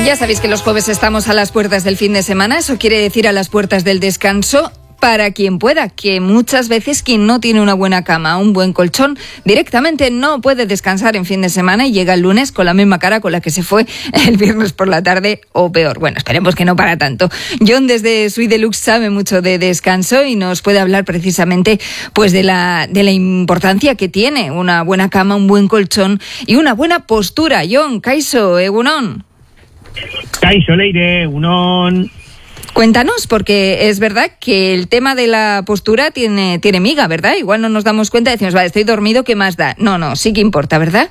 Ya sabéis que los jueves estamos a las puertas del fin de semana, eso quiere decir a las puertas del descanso. Para quien pueda, que muchas veces quien no tiene una buena cama, un buen colchón, directamente no puede descansar en fin de semana y llega el lunes con la misma cara con la que se fue el viernes por la tarde o peor. Bueno, esperemos que no para tanto. John desde Suite Deluxe sabe mucho de descanso y nos puede hablar precisamente pues de la importancia que tiene una buena cama, un buen colchón y una buena postura. John, Kaixo, egunon. Kaixo, Leire, egunon. Cuéntanos, porque es verdad que el tema de la postura tiene miga, ¿verdad? Igual no nos damos cuenta y decimos, vale, estoy dormido, ¿qué más da? No, sí que importa, ¿verdad?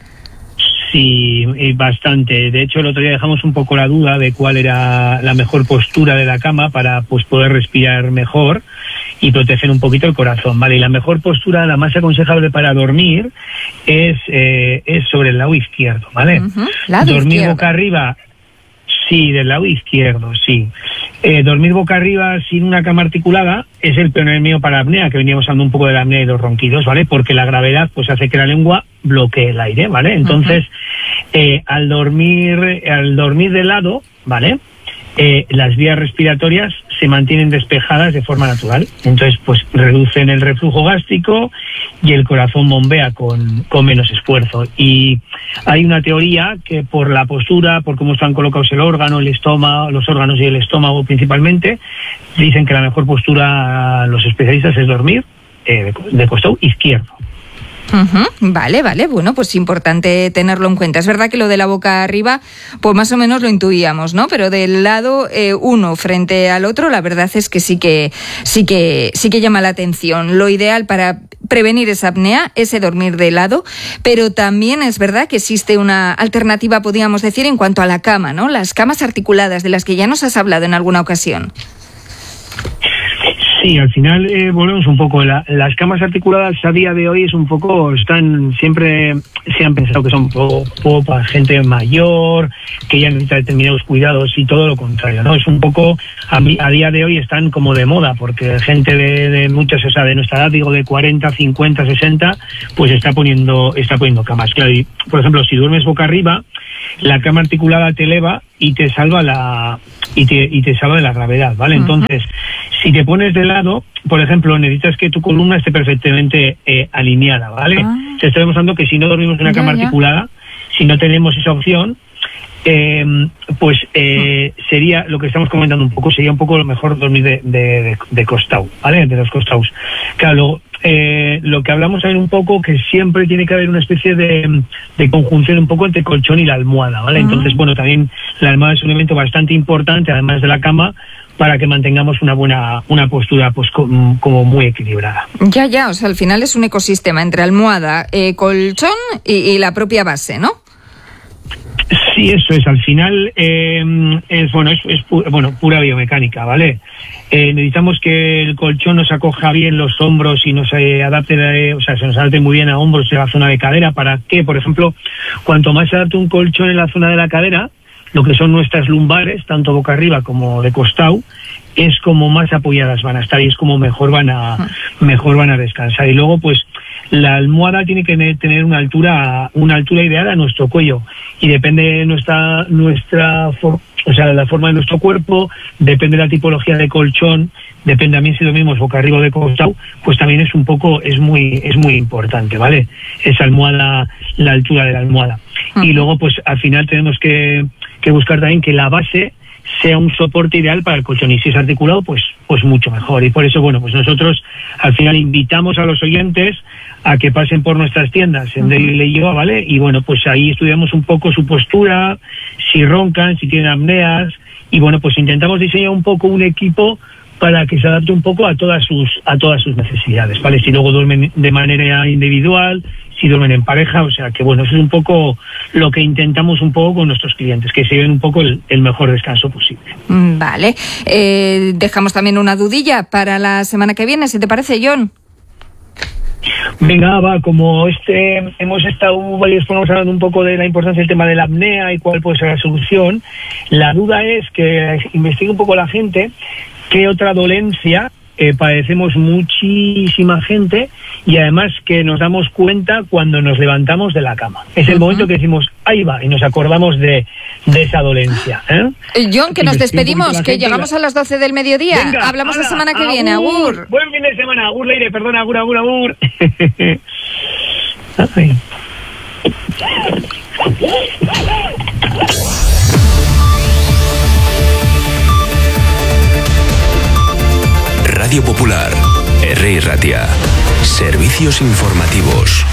Sí, bastante. De hecho, el otro día dejamos un poco la duda de cuál era la mejor postura de la cama para pues poder respirar mejor y proteger un poquito el corazón, ¿vale? Y la mejor postura, la más aconsejable para dormir es sobre el lado izquierdo, ¿vale? Dormir izquierdo. Boca arriba. Sí, del lado izquierdo, sí. Dormir boca arriba sin una cama articulada es el peor enemigo para la apnea, que veníamos hablando un poco de la apnea y los ronquidos, ¿vale? Porque la gravedad pues hace que la lengua bloquee el aire, ¿vale? Entonces, al dormir de lado, ¿vale? Las vías respiratorias se mantienen despejadas de forma natural. Entonces, pues reducen el reflujo gástrico y el corazón bombea con menos esfuerzo. Y hay una teoría que por la postura, por cómo están colocados el órgano, el estómago, los órganos y el estómago principalmente, dicen que la mejor postura, los especialistas, es dormir de costado izquierdo. Vale, bueno, pues importante tenerlo en cuenta. Es verdad que lo de la boca arriba, pues más o menos lo intuíamos, ¿no? Pero del lado uno frente al otro, la verdad es que sí que llama la atención. Lo ideal para prevenir esa apnea es dormir de lado, pero también es verdad que existe una alternativa, podríamos decir, en cuanto a la cama, ¿no? Las camas articuladas, de las que ya nos has hablado en alguna ocasión. Sí, al final volvemos un poco. Las camas articuladas a día de hoy siempre se han pensado que son poco para gente mayor, que ya necesita determinados cuidados y todo lo contrario, ¿no? Es un poco, a día de hoy están como de moda, porque gente de muchas, o sea, de nuestra edad, digo de 40, 50, 60, pues está poniendo camas. Claro, y, por ejemplo, si duermes boca arriba, la cama articulada te eleva y te salva te salva de la gravedad, ¿vale? Entonces, si te pones de lado, por ejemplo, necesitas que tu columna esté perfectamente alineada, ¿vale? Te estoy demostrando que si no dormimos en una cama articulada, si no tenemos esa opción, sería lo que estamos comentando un poco, sería un poco lo mejor dormir de costado, ¿vale? De los costados. Claro, lo que hablamos también un poco, que siempre tiene que haber una especie de conjunción un poco entre el colchón y la almohada, ¿vale? Entonces, bueno, también la almohada es un elemento bastante importante, además de la cama, para que mantengamos una postura pues como muy equilibrada. Ya, o sea, al final es un ecosistema entre almohada, colchón y la propia base, ¿no? Sí, eso es. Al final es pura biomecánica, ¿vale? Necesitamos que el colchón nos acoja bien los hombros y nos adapte, se nos adapte muy bien a hombros y a la zona de cadera. ¿Para qué? Por ejemplo, cuanto más se adapte un colchón en la zona de la cadera, lo que son nuestras lumbares, tanto boca arriba como de costado, es como más apoyadas van a estar y es como mejor van a descansar. Y luego, pues, la almohada tiene que tener una altura ideal a nuestro cuello, y depende de la forma de nuestro cuerpo, depende de la tipología de colchón, depende también si dormimos boca arriba o de costado, pues también es muy importante, ¿vale? Esa almohada, la altura de la almohada. Y luego, pues, al final tenemos que buscar también que la base sea un soporte ideal para el colchón, y si es articulado, pues mucho mejor. Y por eso, bueno, pues nosotros al final invitamos a los oyentes a que pasen por nuestras tiendas en Daily Yoga, ¿vale? Y bueno, pues ahí estudiamos un poco su postura, si roncan, si tienen apneas, y bueno, pues intentamos diseñar un poco un equipo para que se adapte un poco a todas sus necesidades, ¿vale? Si luego duermen de manera individual, si duermen en pareja, o sea que bueno, eso es un poco lo que intentamos un poco con nuestros clientes, que se lleven un poco el mejor descanso posible. Vale, dejamos también una dudilla para la semana que viene, ¿si te parece, John? Venga, como hemos estado varios programas hablando un poco de la importancia del tema de la apnea y cuál puede ser la solución, la duda es que investigue un poco la gente qué otra dolencia padecemos muchísima gente, y además que nos damos cuenta cuando nos levantamos de la cama. Es el momento que decimos, ahí va, y nos acordamos de de esa dolencia. John, que nos despedimos, que llegamos a las 12 del mediodía. Venga, hablamos la semana que viene, agur. Buen fin de semana, agur, Leire, perdona, agur. Ay. Radio Popular, R. Ratia. Servicios informativos.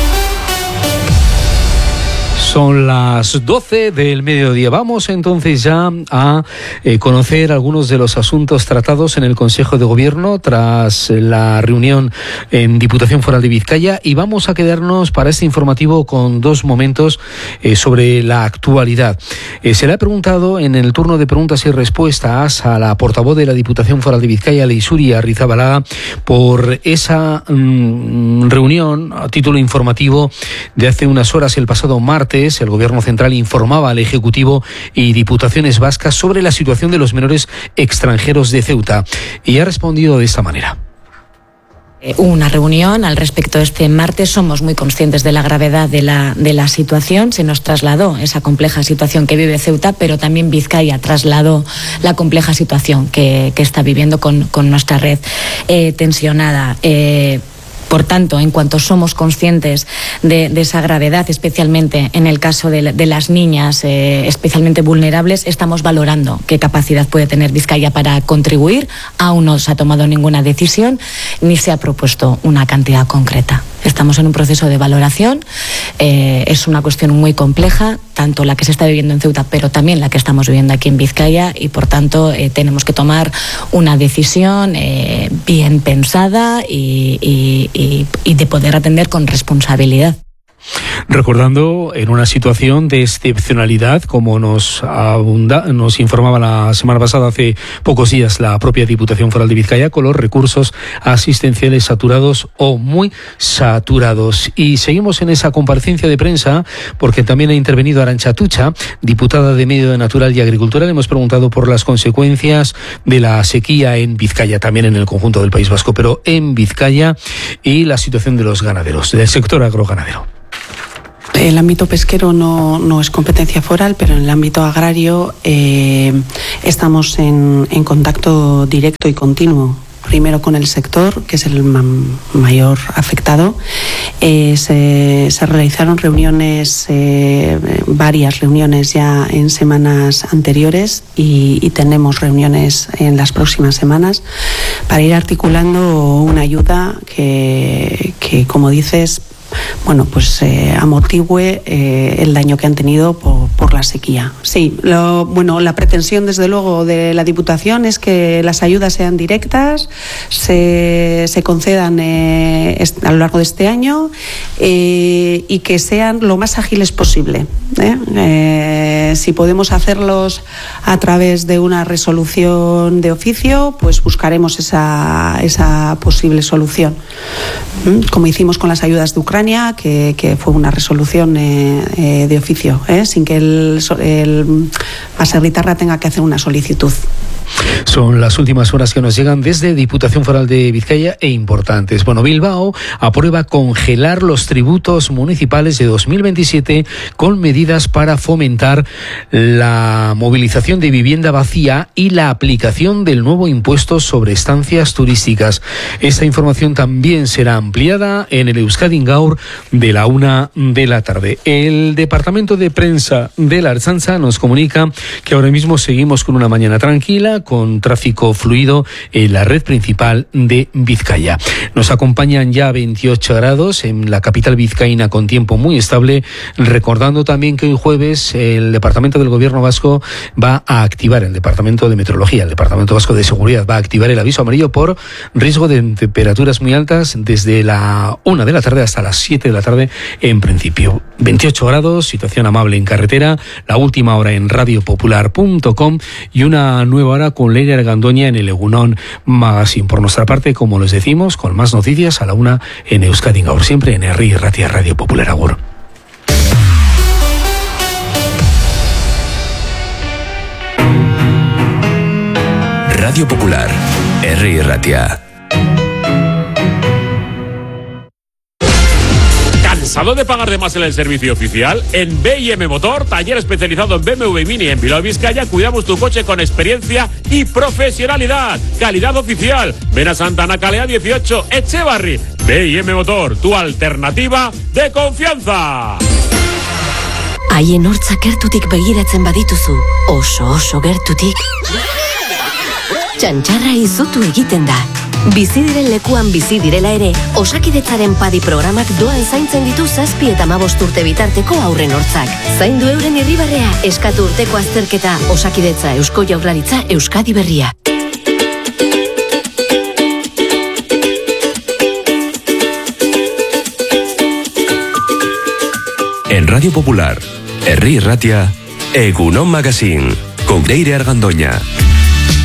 Son las 12 del mediodía. Vamos entonces ya a conocer algunos de los asuntos tratados en el Consejo de Gobierno tras la reunión en Diputación Foral de Vizcaya, y vamos a quedarnos para este informativo con dos momentos sobre la actualidad. Se le ha preguntado en el turno de preguntas y respuestas a la portavoz de la Diputación Foral de Vizcaya, Leixuri Arrizabalaga, por esa reunión a título informativo de hace unas horas. El pasado martes el Gobierno Central informaba al Ejecutivo y Diputaciones vascas sobre la situación de los menores extranjeros de Ceuta, y ha respondido de esta manera. Hubo una reunión al respecto este martes. Somos muy conscientes de la gravedad de la situación. Se nos trasladó esa compleja situación que vive Ceuta, pero también Vizcaya trasladó la compleja situación que está viviendo con nuestra red tensionada. Por tanto, en cuanto somos conscientes de esa gravedad, especialmente en el caso de las niñas especialmente vulnerables, estamos valorando qué capacidad puede tener Vizcaya para contribuir. Aún no se ha tomado ninguna decisión ni se ha propuesto una cantidad concreta. Estamos en un proceso de valoración. Es una cuestión muy compleja, tanto la que se está viviendo en Ceuta, pero también la que estamos viviendo aquí en Vizcaya, y por tanto tenemos que tomar una decisión bien pensada y de poder atender con responsabilidad. Recordando en una situación de excepcionalidad, como nos informaba la semana pasada, hace pocos días, la propia Diputación Foral de Vizcaya, con los recursos asistenciales saturados o muy saturados. Y seguimos en esa comparecencia de prensa porque también ha intervenido Arantxa Tucha, diputada de Medio Natural y Agricultura. Le hemos preguntado por las consecuencias de la sequía en Vizcaya, también en el conjunto del País Vasco, pero en Vizcaya, y la situación de los ganaderos, del sector agroganadero. El ámbito pesquero no es competencia foral, pero en el ámbito agrario estamos en contacto directo y continuo. Primero con el sector, que es el mayor afectado. Se realizaron reuniones, varias reuniones ya en semanas anteriores, y tenemos reuniones en las próximas semanas para ir articulando una ayuda que como dices, amortigüe el daño que han tenido por la sequía. Sí, la pretensión desde luego de la Diputación es que las ayudas sean directas, se concedan a lo largo de este año, y que sean lo más ágiles posible. Si podemos hacerlos a través de una resolución de oficio, pues buscaremos esa posible solución. Como hicimos con las ayudas de Ucrania, que fue una resolución de oficio, sin que el Baserritarra tenga que hacer una solicitud. Son las últimas horas que nos llegan desde Diputación Foral de Vizcaya, e importantes. Bilbao aprueba congelar los tributos municipales de 2027 con medidas para fomentar la movilización de vivienda vacía y la aplicación del nuevo impuesto sobre estancias turísticas. Esta información también será ampliada en el Euskadi Gaur de la 1:00 p.m. El Departamento de Prensa de la Ertzaintza nos comunica que ahora mismo seguimos con una mañana tranquila, con tráfico fluido en la red principal de Vizcaya. Nos acompañan ya 28 grados en la capital vizcaína, con tiempo muy estable, recordando también que hoy jueves el Departamento del Gobierno Vasco va a activar, el Departamento de Meteorología, el Departamento Vasco de Seguridad, va a activar el aviso amarillo por riesgo de temperaturas muy altas desde la 1:00 p.m. hasta las 7:00 p.m. en principio. 28 grados, situación amable en carretera, la última hora en radiopopular.com y una nueva hora con Leire Argandoña en el Egunon Magazine. Por nuestra parte, como les decimos, con más noticias a la 1:00 en Euskadi Gaur, siempre en R. Ratia, Radio Popular. Agur. Radio Popular, R. Ratia. ¿Cansado de pagar de más en el servicio oficial? En B&M Motor, taller especializado en BMW y Mini en Bilbao, Vizcaya, cuidamos tu coche con experiencia y profesionalidad. Calidad oficial. Ven a Santana Calea 18, Echevarri. B&M Motor, tu alternativa de confianza. Haien hortzak gertutik begiratzen badituzu, oso gertutik, txantxarra izutu egiten da. Bizi diren lekuan bizi direla ere, Osakidetzaren padi programak doan zaintzen ditu 7 eta 15 urte bitarteko haurren hortzak. Zaindu euren irribarrea, eskatu urteko azterketa, Osakidetza, Eusko Jaurlaritza, Euskadi Berria. En Radio Popular, Herri Ratia, Egunon Magazine, con Leire Argandoña.